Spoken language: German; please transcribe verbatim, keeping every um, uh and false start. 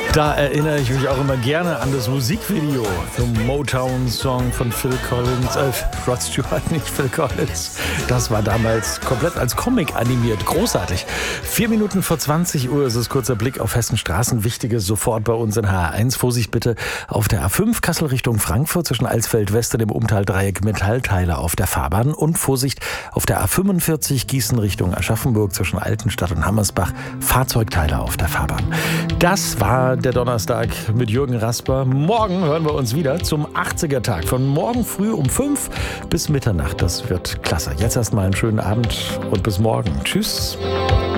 Da erinnere ich mich auch immer gerne an das Musikvideo zum Motown-Song von Phil Collins, äh, Rod Stewart, nicht Phil Collins. Das war damals komplett als Comic animiert. Großartig. Vier Minuten vor zwanzig Uhr ist es. Kurzer Blick auf Hessenstraßen. Wichtiges sofort bei uns in H R eins. Vorsicht bitte auf der A fünf Kassel Richtung Frankfurt zwischen Alsfeld West und dem Umtaldreieck Metallteile auf der Fahrbahn. Und Vorsicht auf der A fünfundvierzig Gießen Richtung Aschaffenburg zwischen Altenstadt und Hammersbach. Fahrzeugteile auf der Fahrbahn. Das war der Donnerstag mit Jürgen Rasper. Morgen hören wir uns wieder zum achtziger-Tag. Von morgen früh um fünf bis Mitternacht. Das wird klasse. Jetzt erstmal einen schönen Abend und bis morgen. Tschüss.